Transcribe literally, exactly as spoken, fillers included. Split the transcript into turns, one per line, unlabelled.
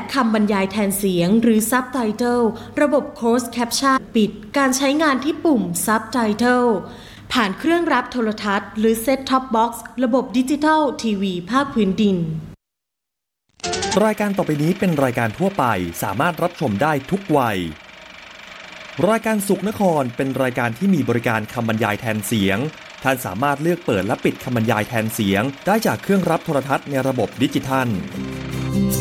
คำบรรยายแทนเสียงหรือ Subtitle ระบบ Closed Caption ปิดการใช้งานที่ปุ่ม Subtitle ผ่านเครื่องรับโทรทัศน์หรือ Set Top Box ระบบดิจิทัลทีวีภาคพื้นดิน
รายการต่อไปนี้เป็นรายการทั่วไปสามารถรับชมได้ทุกวัยรายการสุขนครเป็นรายการที่มีบริการคำบรรยายแทนเสียงท่านสามารถเลือกเปิดและปิดคำบรรยายแทนเสียงได้จากเครื่องรับโทรทัศน์ในระบบดิจิทัล